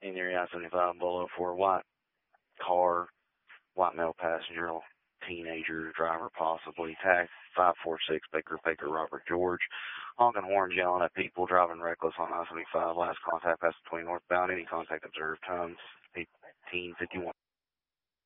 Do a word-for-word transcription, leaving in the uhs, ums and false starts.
in area I seventy-five below for a white car, white male passenger, teenager, driver possibly, tag five four six Baker Baker Robert George, honking horns, yelling at people, driving reckless on I seventy-five, last contact past between northbound, any contact observed, times eighteen fifty-one.